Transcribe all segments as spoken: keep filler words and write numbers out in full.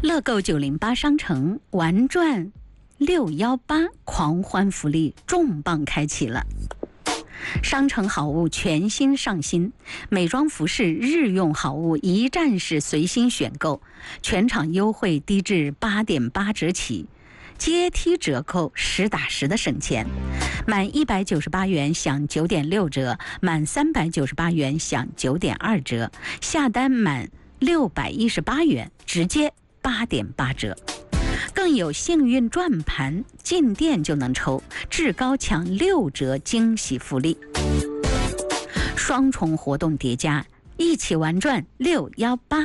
乐购九零八商城玩转六一八狂欢福利重磅开启了。商城好物全新上新，美妆服饰日用好物一站式随心选购，全场优惠低至八点八折起，阶梯折扣，实打实的省钱。满一百九十八元享九点六折，满三百九十八元享九点二折，下单满六百一十八元直接八点八折。更有幸运转盘，进店就能抽，至高抢六折惊喜福利，双重活动叠加，一起玩转六一八。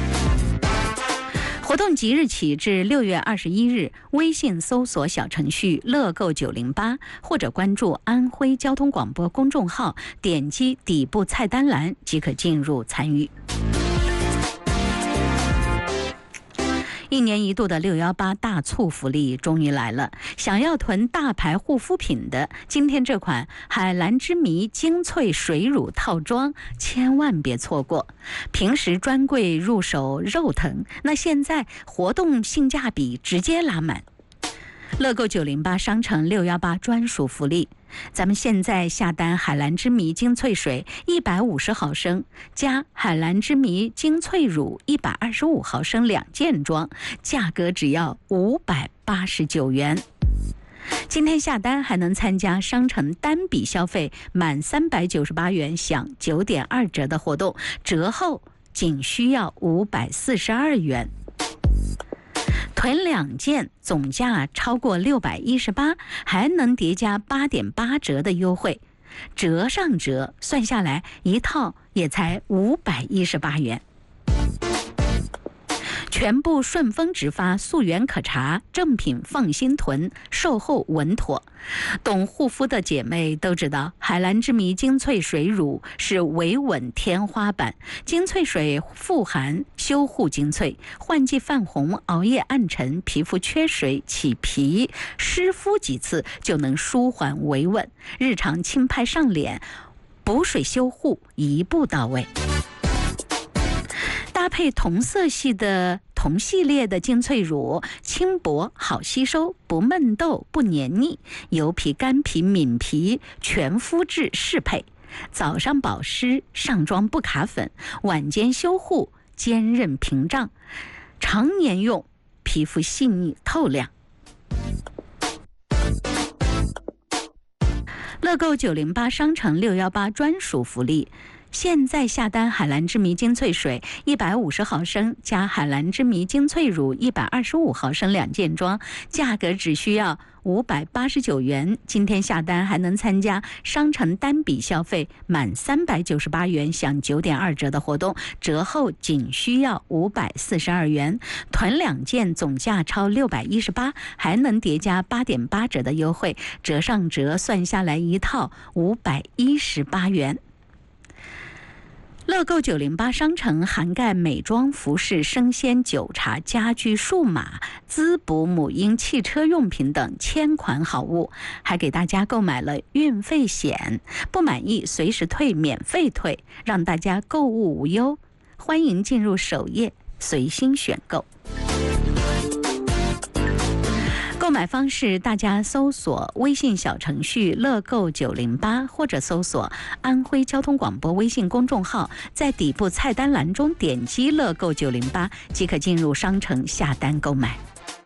活动即日起至六月二十一日，微信搜索小程序乐购九零八，或者关注安徽交通广播公众号，点击底部菜单栏即可进入参与。一年一度的六一八大促福利终于来了，想要囤大牌护肤品的，今天这款海蓝之谜精粹水乳套装千万别错过。平时专柜入手肉疼，那现在活动性价比直接拉满。乐购九零八商城六一八专属福利，咱们现在下单海蓝之谜精粹水一百五十毫升加海蓝之谜精粹乳一百二十五毫升两件装，价格只要五百八十九元。今天下单还能参加商城单笔消费满三百九十八元享九点二折的活动，折后仅需要五百四十二元。囤两件总价超过六百一十八，还能叠加八点八折的优惠，折上折算下来一套也才五百一十八元。全部顺丰直发，溯源可查，正品放心囤，售后稳妥。懂护肤的姐妹都知道，海蓝之谜精粹水乳是维稳天花板。精粹水富含修护精粹，换季泛红、熬夜暗沉、皮肤缺水、起皮、湿敷几次就能舒缓维稳，日常轻拍上脸，补水修护一步到位。搭配同色系的同系列的精粹乳，轻薄好吸收，不闷痘不黏腻，油皮干皮抿皮全肤质适配，早上保湿上妆不卡粉，晚间修护坚韧屏障，常年用皮肤细腻透亮。乐购九零八商城六一八专属福利，现在下单海蓝之谜精粹水一百五十毫升加海蓝之谜精粹乳一百二十五毫升两件装，价格只需要五百八十九元。今天下单还能参加商城单笔消费满三百九十八元享九点二折的活动，折后仅需要五百四十二元。囤两件总价超六百一十八，还能叠加八点八折的优惠，折上折算下来一套五百一十八元。乐购九零八商城涵盖美妆、服饰、生鲜、酒茶、家居、数码、滋补、母婴、汽车用品等千款好物，还给大家购买了运费险，不满意随时退，免费退，让大家购物无忧。欢迎进入首页随心选购。购买方式，大家搜索微信小程序乐购九零八，或者搜索安徽交通广播微信公众号，在底部菜单栏中点击乐购九零八即可进入商城下单购买。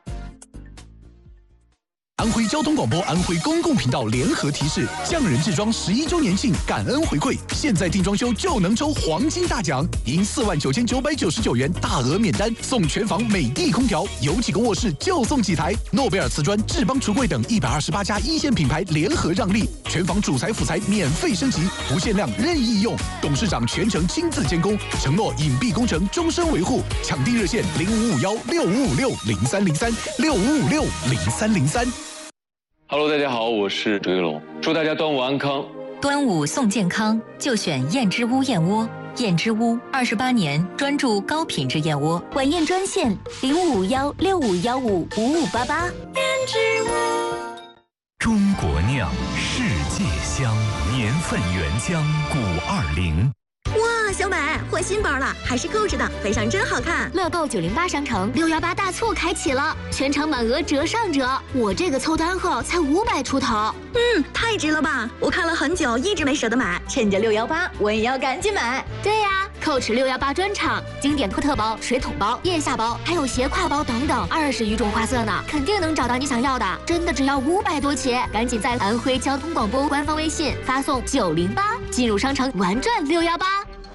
安徽交通广播、安徽公共频道联合提示：匠人制装十一周年庆感恩回馈，现在订装修就能抽黄金大奖，赢四万九千九百九十九元大额免单，送全房美的空调，有几个卧室就送几台。诺贝尔瓷砖、智邦橱柜等一百二十八家一线品牌联合让利，全房主材辅材免费升级，无限量任意用。董事长全程亲自监工，承诺隐蔽工程终身维护。抢订热线零五五幺六五五六零三零三六五五六零三零三。 Hello， 大家好，我是周一龙，祝大家端午安康。 端午送健康，就选燕之屋燕窝。燕之屋二十八年专注高品质燕窝， 晚宴专线零五五幺六五幺五五五八八。燕之屋， 中国酿，世界香，年份原浆古二零。 哇， 小美，换新包了，还是购置的，飞上真好看。 乐购九零八商城六幺八大促开启了，全场满额折上折。我这个凑单后才五百出头。 嗯，太值了吧！我看了很久，一直没舍得买，趁着六幺八，我也要赶紧买。 对呀、啊，蔻驰六幺八专场，经典托特包、水桶包、腋下包，还有斜挎包等等，二十余种花色呢，肯定能找到你想要的。真的只要五百多起，赶紧在安徽交通广播官方微信发送九零八，进入商城玩转六幺八。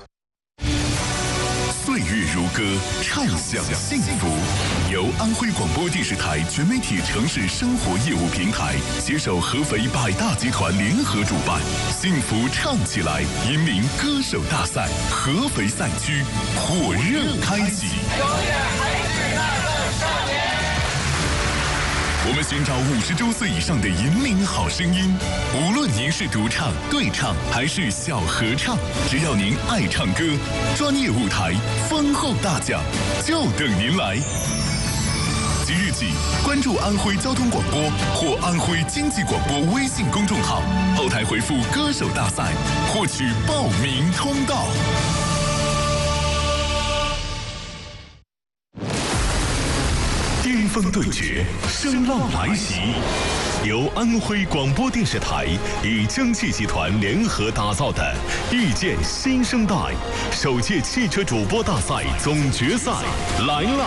岁月如歌，畅享幸福。由安徽广播电视台全媒体城市生活业务平台携手合肥百大集团联合主办，幸福唱起来银铃歌手大赛合肥赛区火热开启。我们寻找五十周岁以上的银铃好声音，无论您是独唱、对唱还是小合唱，只要您爱唱歌，专业舞台、丰厚大奖就等您来。即日起，关注安徽交通广播或安徽经济广播微信公众号，后台回复“歌手大赛”，获取报名通道。巅峰对决，声浪来袭。由安徽广播电视台与蒸汽集团联合打造的《遇见新生代》首届汽车主播大赛总决赛来了！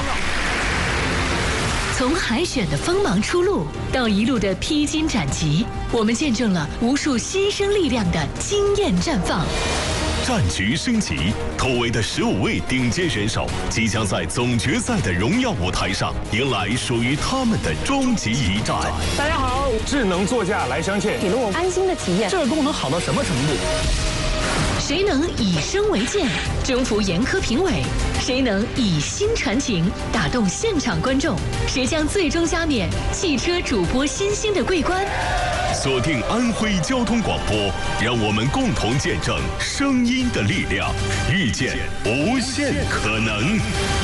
从海选的锋芒初露到一路的披荆斩棘，我们见证了无数牺牲力量的惊艳绽放。 战局升级，突围的十五位顶尖选手即将在总决赛的荣耀舞台上迎来属于他们的终极一战。 大家好，智能座驾来相欠， 给了我安心的体验。 这个功能好到什么程度？ 谁能以声为鉴，征服严苛评委？谁能以心传情，打动现场观众？谁将最终加冕汽车主播新星的桂冠？ 锁定安徽交通广播，让我们共同见证声音的力量，遇见无限可能。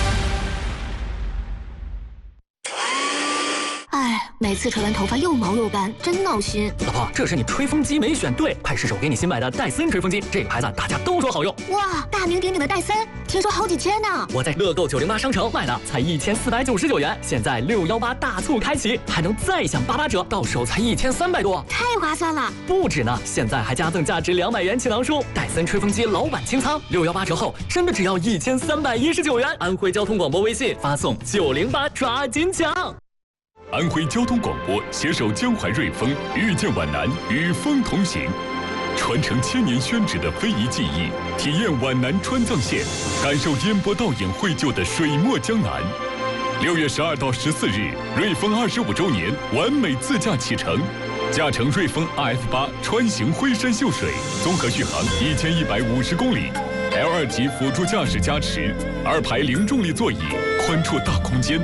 哎，每次吹完头发又毛又干，真闹心。 老婆，这是你吹风机没选对，快试试我给你新买的戴森吹风机，这个牌子大家都说好用。 哇，大名鼎鼎的戴森，听说好几千呢。 我在乐购九零八商城买的，才一千四百九十九元，现在六幺八大促开启，还能再享八八折，到手才一千三百多， 太划算了。 不止呢，现在还加赠价值两百元气囊书，戴森吹风机老板清仓，六幺八折后真的只要一千三百一十九元。安徽交通广播微信发送九零八，抓紧抢。 安徽交通广播携手江淮瑞丰，遇见皖南，与风同行，传承千年宣纸的非遗技艺，体验皖南川藏线，感受烟波倒影绘就的水墨江南。六月十二到十四日，瑞丰二十五周年完美自驾启程，驾乘瑞丰 R F 八穿行徽山秀水，综合续航一千一百五十公里 ，L 二级辅助驾驶加持，二排零重力座椅，宽绰大空间。